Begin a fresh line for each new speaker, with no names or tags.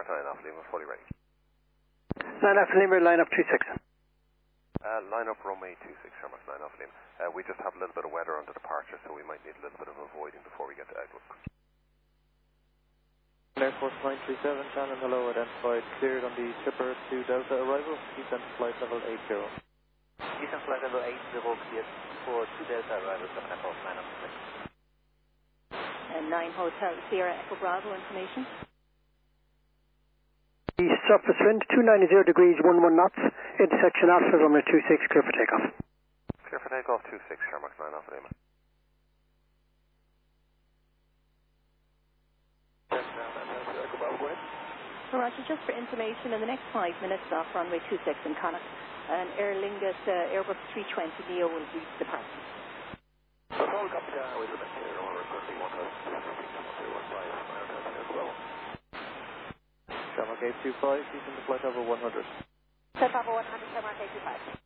Shamrock 9 Alpha Lima, fully ready.
9 Alpha Lima, line up 26.
Line up runway 26, Shamrock 9 Alpha Lima. We just have a little bit of weather on the departure, so we might need a little bit of avoiding before we get to Outlook.
Air Force 937, Shannon, hello, identified, cleared on the Chipper to Delta arrival, descent flight level 80.
Descent flight level 80, cleared for 2 Delta arrival, 7 Echo 9 Alpha Lima.
And 9 Hotel Sierra Echo Bravo information.
The surface wind 290 degrees 11 knots, intersection Alpha runway 26, clear for takeoff.
Clear for takeoff 26, Shamrock 9 Alpha Lima.
Roger, just for information, in the next 5 minutes off runway 26 in Connacht, an Aer Lingus Airbus 320 Neo will be departing.
Shamrock 825, descent to flight level 100.
Set level 100, Shamrock 825.